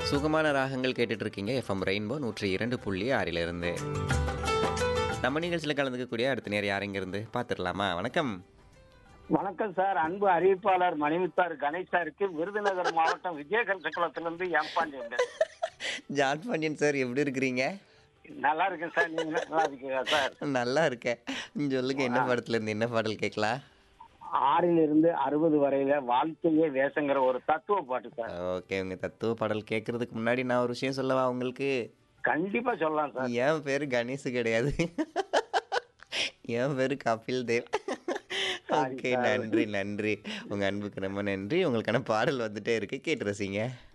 சுகமான ராகங்கள் கேட்டுட்டு இருக்கீங்க எஃப்எம் ரெயின்போ 102.6 நம்ம நிகழ்ச்சியில் கலந்துக்கக்கூடிய அடுத்த நேரம் யாருங்க இருந்து பார்த்துடலாமா? வணக்கம். வணக்கம் சார். அன்பு அறிவிப்பாளர் மணிமுத்தார் கணேஷ் சாருக்கு விருதுநகர் மாவட்டம் விஜயகஞ்சகுளத்திலிருந்து ஏம்பாண்டியன். ஜான் பாண்டியன் சார் எப்படி இருக்கிறீங்க? நல்லா இருக்கேன் சார். நீங்க நல்லா இருக்கீங்களா சார்? நல்லா இருக்கேன். சொல்லுங்க, என்ன படத்துல இருந்து என்ன பாடல் கேட்கலாம்? 6லிருந்து 60 வரையில வாழ்க்கையே வேஷங்கிற ஒரு தத்துவ பாட்டு சார். ஓகே, உங்க தத்துவ பாடல் கேட்கறதுக்கு முன்னாடி நான் ஒரு விஷயம் சொல்லவா உங்களுக்கு? கண்டிப்பா சொல்லலாம் சார். என் பேரு கணேஷ் கிடையாது. என் பேரு Kapil Dev. Sorry okay, sir. நன்றி நன்றி. உங்க அன்புக்கு ரொம்ப நன்றி. உங்களுக்கான பாடல் வந்துட்டே இருக்கு, கேட்டு ரசிங்க.